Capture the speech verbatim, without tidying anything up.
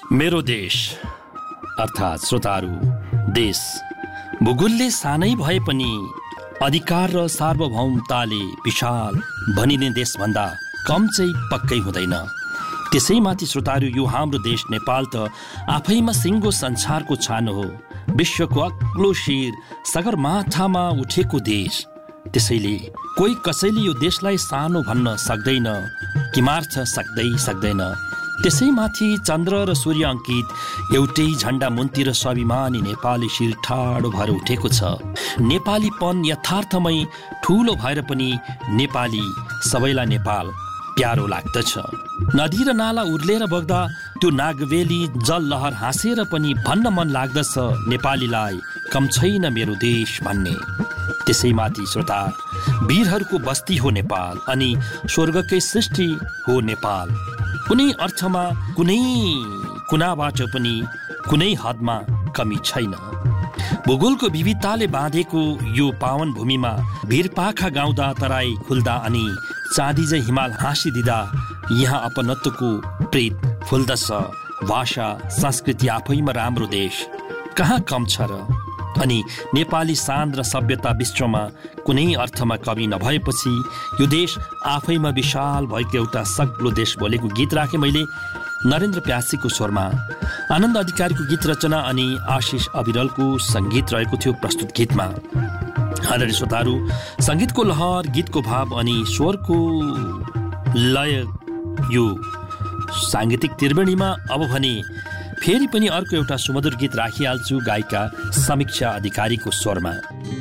मेरो देश अर्थात् श्रोताहरू, देश भूगोलले सानै भए पनि अधिकार र सार्वभौमताले विशाल भनिने देशभन्दा कम चाहिँ पक्कै हुँदैन। त्यसैमाथि श्रोताहरू, यो हाम्रो देश नेपाल त आफैमा सिङ्गो संसारको छानो हो, विश्वको अग्लो शिर सगरमाथामा उठेको देश। त्यसैले कोही कसैले यो देशलाई सानो भन्न सक्दैन, किमार्थ सक्दै सक्दैन। त्यसैमाथि चन्द्र र सूर्य अङ्कित एउटै झन्डा मुन्तिर स्वाभिमानी नेपाली शिर ठाडो भएर उठेको छ। नेपालीपन यथार्थमै ठुलो भएर पनि नेपाली सबैलाई नेपाल प्यारो लाग्दछ। नदी र नाला उर्लेर बग्दा त्यो नागवेली जल लहर हाँसेर पनि भन्न मन लाग्दछ, नेपालीलाई कम छैन मेरो देश भन्ने। त्यसैमाथि श्रोता, वीरहरूको बस्ती हो नेपाल अनि स्वर्गकै सृष्टि हो नेपाल। कुनै अर्थमा कुनै कुनाबाट पनि कुनै हदमा कमी छैन। भूगोलको विविधताले बाँधेको यो पावन भूमिमा वीरपाखा गाउँदा, तराई खुल्दा अनि चाँदी झैँ हिमाल हाँसिदिँदा यहाँ अपनत्वको प्रेत फुल्दछ। भाषा संस्कृति आफैमा राम्रो देश कहाँ कम छ र? अनि नेपाली शान र सभ्यता विश्वमा कुनै अर्थमा कमी नभएपछि यो देश आफैमा विशाल भएको एउटा सग्लो देश बोलेको गीत राखेँ मैले नरेन्द्र प्यासीको स्वरमा। आनन्द अधिकारीको गीत रचना अनि आशिष अविरलको सङ्गीत रहेको थियो प्रस्तुत गीतमा। आदरणीय श्रोताहरू, सङ्गीतको लहर, गीतको भाव अनि स्वरको लय, यो साङ्गीतिक त्रिवेणीमा अब भने फेरि पनि अर्को एउटा सुमधुर गीत राखिहाल्छु गायिका समीक्षा अधिकारीको स्वरमा।